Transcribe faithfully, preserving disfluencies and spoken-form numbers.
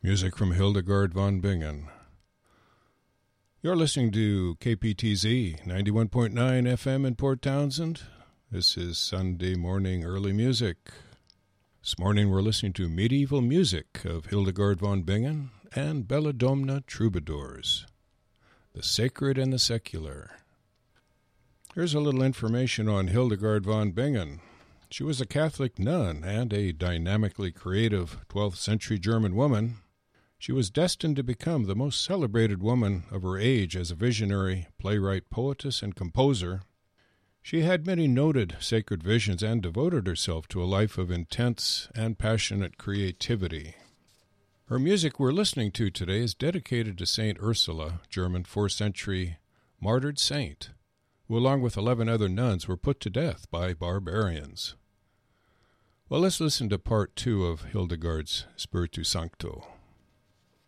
Music from Hildegard von Bingen. You're listening to K P T Z ninety-one point nine F M in Port Townsend. This is Sunday morning early music. This morning we're listening to medieval music of Hildegard von Bingen and Belladonna Troubadours, the sacred and the secular. Here's a little information on Hildegard von Bingen. She was a Catholic nun and a dynamically creative twelfth century German woman. She was destined to become the most celebrated woman of her age as a visionary, playwright, poetess, and composer. She had many noted sacred visions and devoted herself to a life of intense and passionate creativity. Her music we're listening to today is dedicated to Saint Ursula, German fourth century martyred saint, who along with eleven other nuns were put to death by barbarians. Well, let's listen to part two of Hildegard's Spiritu Sancto.